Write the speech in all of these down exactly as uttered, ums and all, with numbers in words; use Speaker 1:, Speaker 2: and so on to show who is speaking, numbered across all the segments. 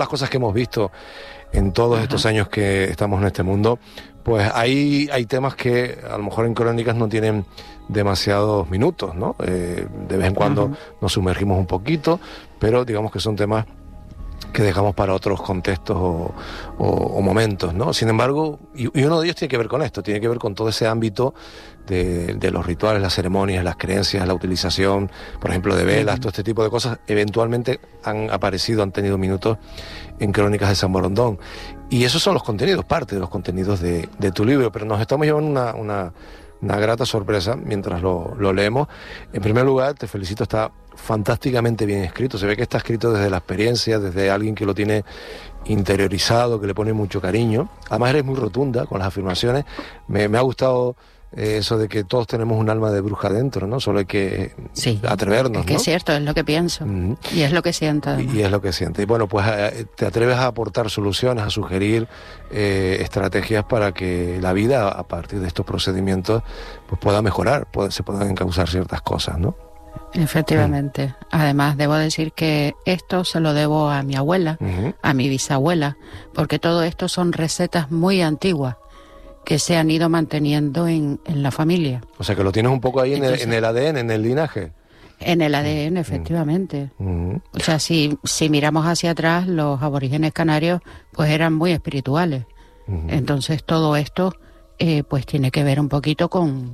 Speaker 1: las cosas que hemos visto en todos Ajá. estos años que estamos en este mundo, pues hay, hay temas que a lo mejor en Crónicas no tienen demasiados minutos, ¿no? Eh, de vez en cuando Ajá. nos sumergimos un poquito, pero digamos que son temas que dejamos para otros contextos o, o, o momentos, ¿no? Sin embargo, y, y uno de ellos tiene que ver con esto, tiene que ver con todo ese ámbito de, de los rituales, las ceremonias, las creencias, la utilización, por ejemplo, de velas, todo este tipo de cosas, eventualmente han aparecido, han tenido minutos en Crónicas de San Borondón. Y esos son los contenidos, parte de los contenidos de, de tu libro, pero nos estamos llevando una, una, una grata sorpresa mientras lo, lo leemos. En primer lugar, te felicito, está fantásticamente bien escrito, se ve que está escrito desde la experiencia, desde alguien que lo tiene interiorizado, que le pone mucho cariño. Además eres muy rotunda con las afirmaciones, me, me ha gustado eh, eso de que todos tenemos un alma de bruja dentro, ¿no? Solo hay que
Speaker 2: sí,
Speaker 1: atrevernos,
Speaker 2: es que
Speaker 1: ¿no?
Speaker 2: Es cierto, es lo que pienso, uh-huh. y es lo que siento.
Speaker 1: Y, y es lo que siento. Y bueno, pues eh, te atreves a aportar soluciones, a sugerir eh, estrategias para que la vida, a partir de estos procedimientos, pues pueda mejorar, puede, se puedan encauzar ciertas cosas, ¿no?
Speaker 2: Efectivamente. Mm. Además, debo decir que esto se lo debo a mi abuela, uh-huh. a mi bisabuela, porque todo esto son recetas muy antiguas que se han ido manteniendo en, en la familia.
Speaker 1: O sea, que lo tienes un poco ahí Entonces, en, el, en el A D N, en el linaje.
Speaker 2: En el A D N, efectivamente.
Speaker 1: Uh-huh.
Speaker 2: O sea, si, si miramos hacia atrás, los aborígenes canarios pues eran muy espirituales. Uh-huh. Entonces, todo esto eh, pues tiene que ver un poquito con...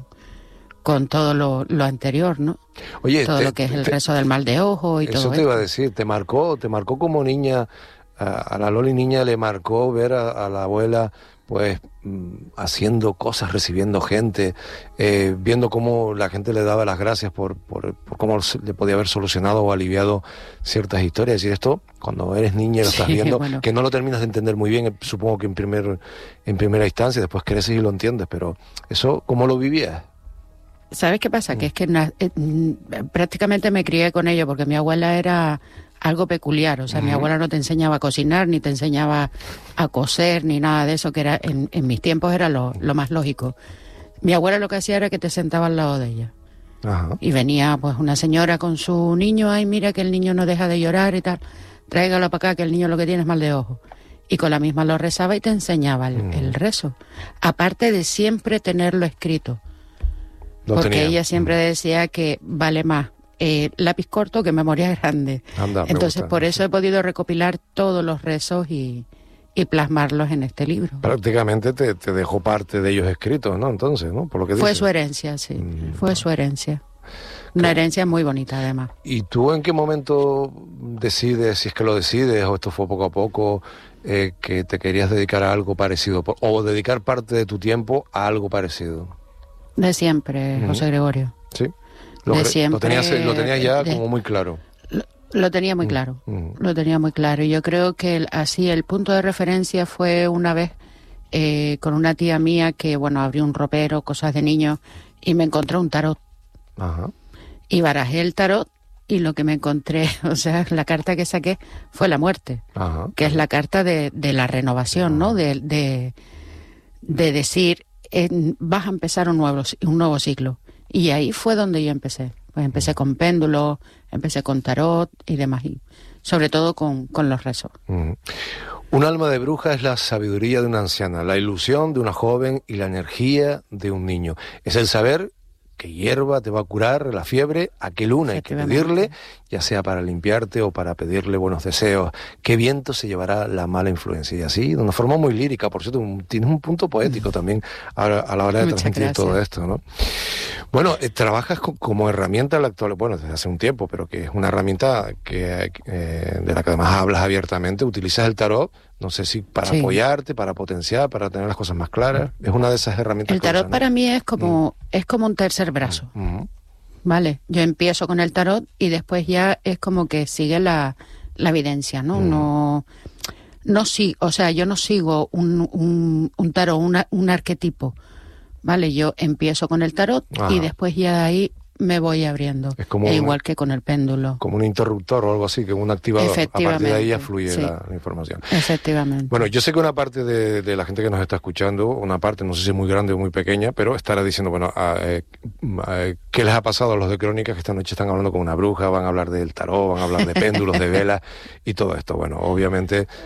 Speaker 2: con todo lo, lo anterior, ¿no?
Speaker 1: Oye,
Speaker 2: todo
Speaker 1: te,
Speaker 2: lo que es el
Speaker 1: te,
Speaker 2: rezo del mal de ojo y
Speaker 1: eso
Speaker 2: todo eso.
Speaker 1: Eso te iba a decir, te marcó, te marcó como niña, a, a la Loli niña le marcó ver a, a la abuela, pues, mm, haciendo cosas, recibiendo gente, eh, viendo cómo la gente le daba las gracias por, por, por cómo le podía haber solucionado o aliviado ciertas historias. Y esto, cuando eres niña y lo estás sí, viendo, bueno. que no lo terminas de entender muy bien, supongo que en, primer, en primera instancia, después creces y lo entiendes, pero eso, ¿cómo lo vivías?
Speaker 2: ¿Sabes qué pasa? Mm. Que es que na- eh, prácticamente me crié con ello, porque mi abuela era algo peculiar. O sea, uh-huh. mi abuela no te enseñaba a cocinar, ni te enseñaba a coser, ni nada de eso, que era en, en mis tiempos era lo, lo más lógico. Mi abuela lo que hacía era que te sentaba al lado de ella. Uh-huh. Y venía pues una señora con su niño, ay, mira que el niño no deja de llorar y tal, tráigalo para acá, que el niño lo que tiene es mal de ojo. Y con la misma lo rezaba y te enseñaba el, uh-huh. el rezo. Aparte de siempre tenerlo escrito. Lo porque tenía. Ella siempre decía que vale más eh, lápiz corto que memoria grande.
Speaker 1: Anda,
Speaker 2: Entonces,
Speaker 1: gusta,
Speaker 2: por eso
Speaker 1: sí.
Speaker 2: he podido recopilar todos los rezos y, y plasmarlos en este libro.
Speaker 1: Prácticamente te, te dejó parte de ellos escritos, ¿no? Entonces, ¿no? Por lo que
Speaker 2: Fue
Speaker 1: dices.
Speaker 2: su herencia, sí. Mm, Fue su herencia. Una
Speaker 1: claro.
Speaker 2: herencia muy bonita, además.
Speaker 1: ¿Y tú en qué momento decides, si es que lo decides, o esto fue poco a poco, eh, que te querías dedicar a algo parecido, o dedicar parte de tu tiempo a algo parecido?
Speaker 2: De siempre, uh-huh. José Gregorio.
Speaker 1: Sí. Lo,
Speaker 2: de
Speaker 1: cre-
Speaker 2: siempre,
Speaker 1: lo tenías, lo tenías ya
Speaker 2: de,
Speaker 1: como muy claro.
Speaker 2: Lo, lo tenía muy claro. Uh-huh. Lo tenía muy claro. Y yo creo que el, así el punto de referencia fue una vez eh, con una tía mía que, bueno, abrió un ropero, cosas de niños, y me encontré un tarot.
Speaker 1: Ajá.
Speaker 2: Y barajé el tarot y lo que me encontré, o sea, la carta que saqué fue la muerte.
Speaker 1: Ajá.
Speaker 2: Que es la carta de, de la renovación, Ajá. ¿no? De, de, de decir... En, vas a empezar un nuevo, un nuevo ciclo. Y ahí fue donde yo empecé. Pues empecé con péndulos, empecé con tarot y demás. Y sobre todo con, con los rezos.
Speaker 1: Uh-huh. Un alma de bruja es la sabiduría de una anciana, la ilusión de una joven y la energía de un niño. Es el saber qué hierba te va a curar la fiebre, a qué luna hay que pedirle, ya sea para limpiarte o para pedirle buenos deseos. Qué viento se llevará la mala influencia. Y así, de una forma muy lírica, por cierto, un, tienes un punto poético también a, a la hora de
Speaker 2: Muchas
Speaker 1: transmitir
Speaker 2: gracias.
Speaker 1: todo esto, ¿no? Bueno, eh, trabajas co- como herramienta en la actual, bueno, desde hace un tiempo, pero que es una herramienta que eh, de la que además hablas abiertamente. Utilizas el tarot, no sé si para sí. apoyarte, para potenciar, para tener las cosas más claras. Es una de esas herramientas.
Speaker 2: El tarot
Speaker 1: ¿no?
Speaker 2: para mí es como mm. es como un tercer brazo. Mm-hmm. Vale, yo empiezo con el tarot y después ya es como que sigue la, la evidencia, ¿no? Mm. No, no sí, o sea, yo no sigo un, un, un tarot, una, un arquetipo, ¿vale? Yo empiezo con el tarot Ajá. y después ya de ahí me voy abriendo.
Speaker 1: Es como
Speaker 2: e
Speaker 1: una,
Speaker 2: igual que con el péndulo.
Speaker 1: Como un interruptor o algo así, que un activador. A partir de ahí ya fluye
Speaker 2: sí.
Speaker 1: la, la información.
Speaker 2: Efectivamente.
Speaker 1: Bueno, yo sé que una parte de, de la gente que nos está escuchando, una parte, no sé si es muy grande o muy pequeña, pero estará diciendo, bueno, a, eh, a, ¿qué les ha pasado a los de Crónicas que esta noche están hablando con una bruja, van a hablar del tarot, van a hablar de péndulos, de velas y todo esto? Bueno, obviamente